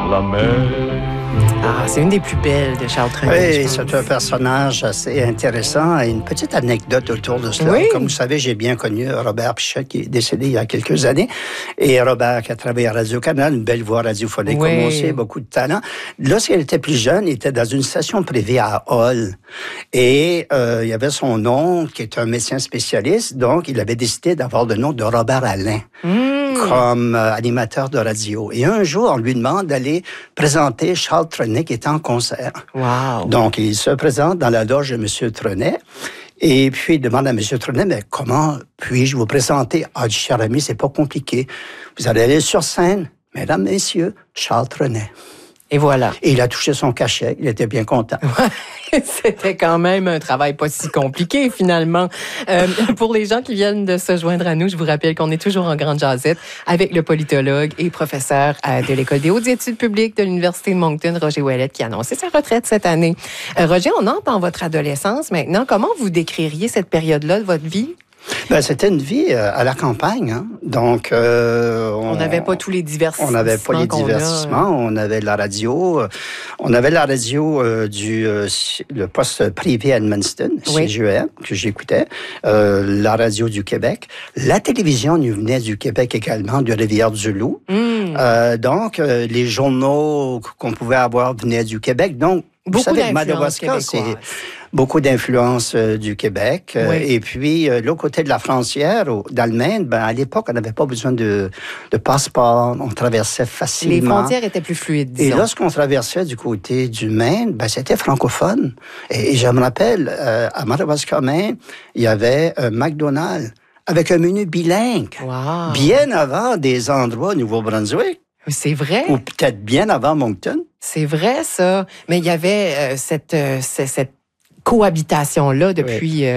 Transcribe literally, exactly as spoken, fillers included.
la mer. Ah, c'est une des plus belles de Charles Trenet. Oui, c'est un personnage assez intéressant. Et une petite anecdote autour de cela. Oui. Comme vous savez, j'ai bien connu Robert Pichette, qui est décédé il y a quelques années. Et Robert, qui a travaillé à Radio-Canada, une belle voix radiophonique, Oui. comme on sait, beaucoup de talent. Lorsqu'il était plus jeune, il était dans une station privée à Hull. Et euh, il y avait son oncle, qui est un médecin spécialiste. Donc, il avait décidé d'avoir le nom de Robert Alain. Mmh. Comme euh, animateur de radio. Et un jour, on lui demande d'aller présenter Charles Trenet qui est en concert. Wow. Donc, il se présente dans la loge de M. Trenet. Et puis, il demande à M. Trenet, mais comment puis-je vous présenter? Ah, dit, cher ami, c'est pas compliqué. Vous allez aller sur scène. Mesdames, messieurs, Charles Trenet. Et voilà. Et il a touché son cachet. Il était bien content. C'était quand même un travail pas si compliqué, finalement. Euh, pour les gens qui viennent de se joindre à nous, je vous rappelle qu'on est toujours en grande jasette avec le politologue et professeur de l'École des hautes études publiques de l'Université de Moncton, Roger Ouellette, qui a annoncé sa retraite cette année. Euh, Roger, on entre dans votre adolescence maintenant. Comment vous décririez cette période-là de votre vie? Ben, c'était une vie euh, à la campagne. Hein? Donc, euh, on n'avait pas tous les divertissements. On n'avait pas les divertissements. On avait la radio. Euh, on avait la radio euh, du euh, le poste privé à Edmundston, oui. C G E M, que j'écoutais. Euh, la radio du Québec. La télévision nous venait du Québec également, de Rivière-du-Loup. Mm. Euh, donc, euh, les journaux qu'on pouvait avoir venaient du Québec. Donc, beaucoup vous savez, Madawaska, c'est beaucoup d'influence euh, du Québec. Euh, oui. Et puis, euh, l'autre côté de la frontière, d'Allemagne, ben, à l'époque, on n'avait pas besoin de, de passeport. On traversait facilement. Les frontières étaient plus fluides, disons. Et lorsqu'on traversait du côté du Maine, ben, c'était francophone. Et, et je me rappelle, euh, à Madawaska, Maine, il y avait un McDonald's avec un menu bilingue. Wow. Bien avant des endroits au Nouveau-Brunswick. C'est vrai. Ou peut-être bien avant Moncton. C'est vrai, ça. Mais il y avait euh, cette, euh, cette cohabitation-là depuis... Oui. Euh,